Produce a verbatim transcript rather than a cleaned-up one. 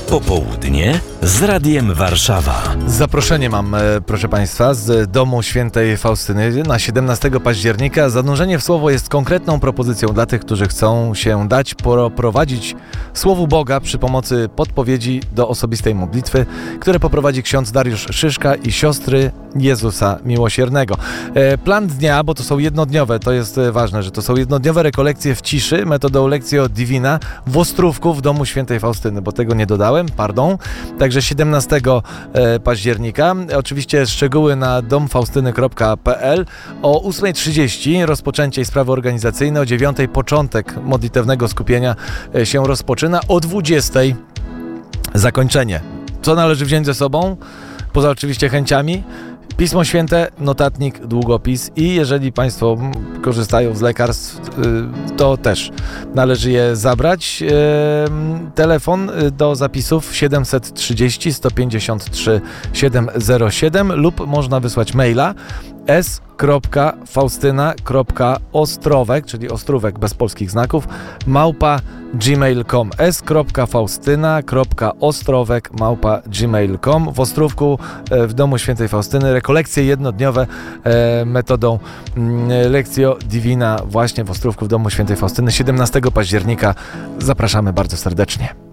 Popołudnie z Radiem Warszawa. Zaproszenie mam, proszę Państwa, z domu świętej Faustyny na siedemnastego października. Zanurzenie w Słowo jest konkretną propozycją dla tych, którzy chcą się dać prowadzić Słowu Boga przy pomocy podpowiedzi do osobistej modlitwy, które poprowadzi ksiądz Dariusz Szyszka i siostry Jezusa Miłosiernego. Plan dnia, bo to są jednodniowe, to jest ważne, że to są jednodniowe rekolekcje w ciszy, metodą Lectio Divina w Ostrówku w domu świętej Faustyny, bo tego nie dodałem, pardon. Także siedemnastego października. Oczywiście szczegóły na dom faustyny kropka p l. O ósmej trzydzieści rozpoczęcie i sprawy organizacyjne, o dziewiątej początek modlitewnego skupienia się rozpoczyna, o dwudziestej zakończenie. Co należy wziąć ze sobą? Poza oczywiście chęciami, Pismo Święte, notatnik, długopis i jeżeli Państwo korzystają z lekarstw, to też należy je zabrać. Telefon do zapisów siedemset trzydzieści sto pięćdziesiąt trzy siedemset siedem lub można wysłać maila s kropka faustyna kropka ostrowek, czyli ostrówek bez polskich znaków, małpa gmail kropka com s kropka faustyna kropka ostrowek małpa gmail kropka com. W Ostrówku w domu świętej Faustyny rekolekcje jednodniowe e, metodą mm, Lectio Divina właśnie w Ostrówku w domu świętej Faustyny siedemnastego października. Zapraszamy bardzo serdecznie.